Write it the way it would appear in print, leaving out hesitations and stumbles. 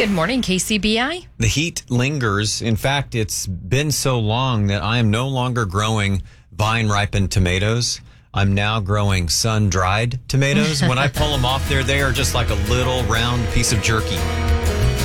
Good morning, KCBI. The heat lingers. In fact, it's been so long that I am no longer growing vine-ripened tomatoes. I'm now growing sun-dried tomatoes. When I pull them off there, they are just like a little round piece of jerky.